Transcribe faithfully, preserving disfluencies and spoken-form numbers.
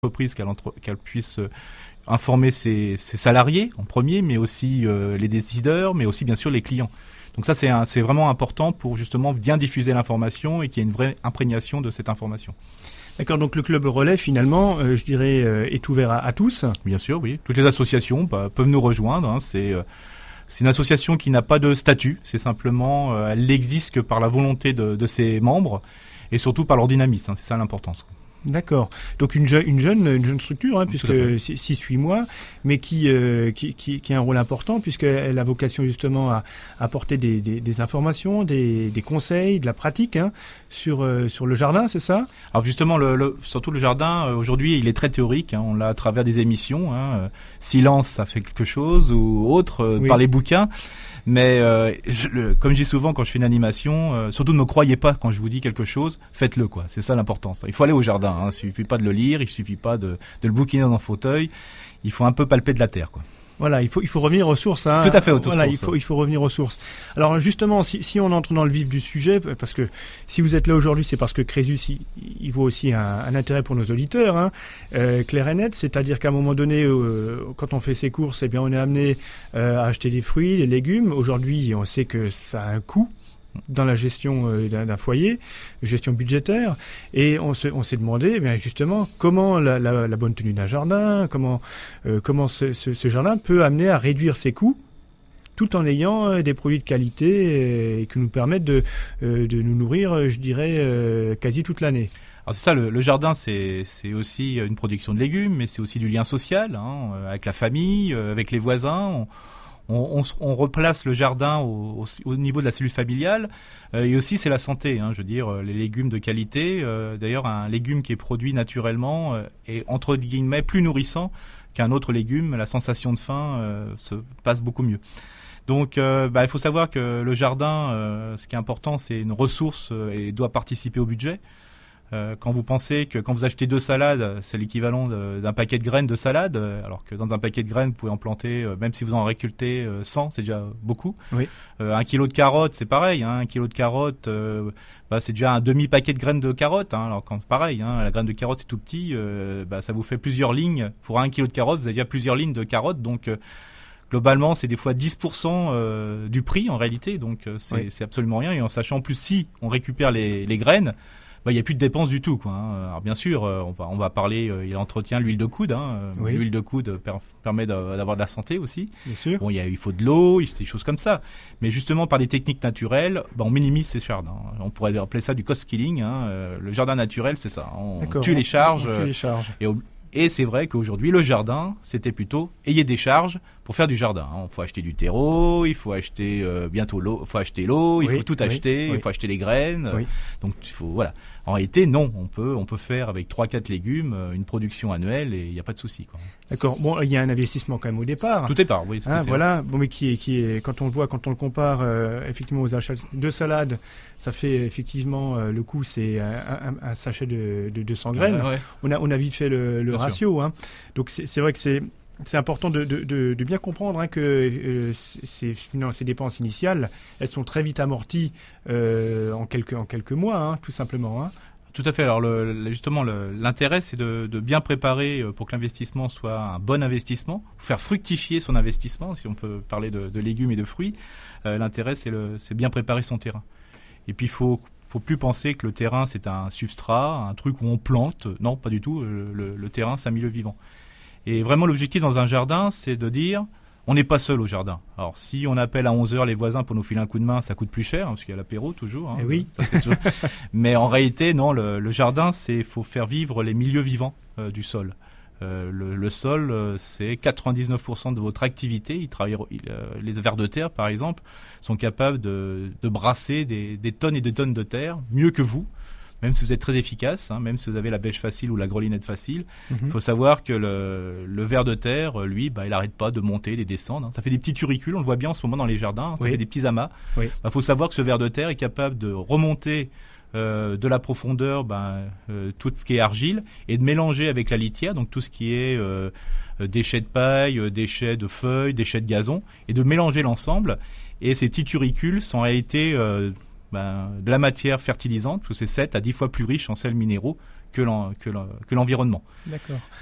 entreprise qu'elle, entre, qu'elle puisse euh, informer ses, ses salariés en premier, mais aussi euh, les décideurs, mais aussi bien sûr les clients. Donc ça, c'est, un, c'est vraiment important pour justement bien diffuser l'information et qu'il y ait une vraie imprégnation de cette information. D'accord, donc le club relais, finalement, euh, je dirais, euh, est ouvert à, à tous. Bien sûr, oui. Toutes les associations bah, peuvent nous rejoindre. Hein. C'est, euh, c'est une association qui n'a pas de statut. C'est simplement, euh, elle n'existe que par la volonté de, de ses membres et surtout par leur dynamisme. Hein. C'est ça l'importance. D'accord. Donc une, je, une jeune une jeune structure, hein, puisque six huit mois, mais qui, euh, qui qui qui a un rôle important puisqu'elle a vocation justement à apporter des des, des informations, des des conseils, de la pratique hein, sur euh, sur le jardin, c'est ça ? Alors justement, le, le surtout le jardin euh, aujourd'hui, il est très théorique. Hein, on l'a à travers des émissions. Hein, euh, Silence, ça fait quelque chose ou autre euh, oui. Par les bouquins. Mais euh, je, le, comme je dis souvent quand je fais une animation, euh, surtout ne me croyez pas quand je vous dis quelque chose, faites-le quoi. C'est ça l'importance. Il faut aller au jardin. Hein. Il suffit pas de le lire, il suffit pas de, de le bouquiner dans un fauteuil. Il faut un peu palper de la terre quoi. Voilà, il faut il faut revenir aux sources. Hein. Tout à fait aux voilà, sources. Il faut il faut revenir aux sources. Alors justement, si si on entre dans le vif du sujet, parce que si vous êt là aujourd'hui, c'est parce que Crésus il, il vaut aussi un, un intérêt pour nos auditeurs, hein, euh, clair et net. C'est-à-dire qu'à un moment donné, euh, quand on fait ses courses, eh bien on est amené euh, à acheter des fruits, des légumes. Aujourd'hui, on sait que ça a un coût dans la gestion euh, d'un, d'un foyer, gestion budgétaire, et on, se, on s'est demandé, eh bien justement, comment la, la, la bonne tenue d'un jardin, comment, euh, comment ce, ce, ce jardin peut amener à réduire ses coûts, tout en ayant euh, des produits de qualité euh, et qui nous permettent de, euh, de nous nourrir, je dirais, euh, quasi toute l'année. Alors c'est ça, le, le jardin, c'est, c'est aussi une production de légumes, mais c'est aussi du lien social, hein, avec la famille, avec les voisins. On, On, on, on replace le jardin au, au, au niveau de la cellule familiale euh, et aussi c'est la santé, hein, je veux dire les légumes de qualité. Euh, d'ailleurs, un légume qui est produit naturellement euh, est entre guillemets plus nourrissant qu'un autre légume. La sensation de faim euh, se passe beaucoup mieux. Donc, euh, bah, il faut savoir que le jardin, euh, ce qui est important, c'est une ressource euh, et doit participer au budget. Euh, quand vous pensez que quand vous achetez deux salades, c'est l'équivalent de, d'un paquet de graines de salade, euh, alors que dans un paquet de graines, vous pouvez en planter, euh, même si vous en récoltez euh, cent, c'est déjà beaucoup. Oui. Euh, un kilo de carottes, c'est pareil. Hein, un kilo de carottes, euh, bah, c'est déjà un demi-paquet de graines de carottes. Hein, alors quand c'est pareil, hein, la graine de carotte est tout petit, euh, bah, ça vous fait plusieurs lignes. Pour un kilo de carottes, vous avez déjà plusieurs lignes de carottes. Donc euh, globalement, c'est des fois dix pour cent euh, du prix en réalité. Donc euh, c'est, oui. c'est absolument rien. Et en sachant en plus si on récupère les, les graines, bah, il n'y a plus de dépenses du tout, quoi. Hein. Alors bien sûr, euh, on va on va parler. Euh, il entretient l'huile de coude. Hein. Oui. L'huile de coude per, permet de, d'avoir de la santé aussi. Bien sûr. Bon, il y a il faut de l'eau, des choses comme ça. Mais justement, par des techniques naturelles, bah, on minimise ces jardins. On pourrait appeler ça du cost killing. Hein. Euh, le jardin naturel, c'est ça. On D'accord. tue les charges. On tue les charges. Et, et c'est vrai qu'aujourd'hui, le jardin, c'était plutôt ayez des charges pour faire du jardin. Il faut acheter du terreau, il faut acheter euh, bientôt l'eau, il faut acheter l'eau, il oui, faut tout acheter, oui, il faut oui. acheter les graines. Oui. Donc il faut voilà. En réalité, non, on peut on peut faire avec trois quatre légumes une production annuelle et il n'y a pas de souci, quoi. D'accord. Bon, il y a un investissement quand même au départ. Tout départ, oui. Hein, voilà. Bon, mais qui est qui est quand on le voit, quand on le compare euh, effectivement aux achats de salade, ça fait effectivement euh, le coût, c'est un, un, un sachet de, de deux cents graines. Ouais, ouais. On a on a vite fait le, le ratio. Hein. Donc c'est, c'est vrai que c'est C'est important de, de, de, de bien comprendre hein, que euh, ces, ces dépenses initiales, elles sont très vite amorties euh, en, quelques, en quelques mois, hein, tout simplement. Hein. Tout à fait. Alors le, justement, le, l'intérêt, c'est de, de bien préparer pour que l'investissement soit un bon investissement, faire fructifier son investissement, si on peut parler de, de légumes et de fruits. Euh, l'intérêt, c'est, le, c'est bien préparer son terrain. Et puis, il faut, faut plus penser que le terrain, c'est un substrat, un truc où on plante. Non, pas du tout. Le, le, le terrain, c'est un milieu vivant. Et vraiment, l'objectif dans un jardin, c'est de dire, on n'est pas seul au jardin. Alors, si on appelle à onze heures les voisins pour nous filer un coup de main, ça coûte plus cher, hein, parce qu'il y a l'apéro toujours. Hein, et oui. Ça, c'est toujours... Mais en réalité, non, le, le jardin, c'est faut faire vivre les milieux vivants euh, du sol. Euh, le, le sol, euh, c'est quatre-vingt-dix-neuf pour cent de votre activité. Il travaille, il, euh, les vers de terre, par exemple, sont capables de, de brasser des, des tonnes et des tonnes de terre, mieux que vous. Même si vous êtes très efficace, hein, même si vous avez la bêche facile ou la grelinette facile, il mm-hmm. faut savoir que le, le ver de terre, lui, bah, il n'arrête pas de monter, de descendre. Hein. Ça fait des petits turicules, on le voit bien en ce moment dans les jardins, hein, ça oui. fait des petits amas. Il oui. bah, faut savoir que ce ver de terre est capable de remonter euh, de la profondeur bah, euh, tout ce qui est argile et de mélanger avec la litière, donc tout ce qui est euh, déchets de paille, déchets de feuilles, déchets de gazon, et de mélanger l'ensemble. Et ces petits turicules sont en réalité... Euh, Ben, de la matière fertilisante, parce que c'est sept à dix fois plus riche en sels minéraux que l'en, que l'en, que l'environnement. D'accord.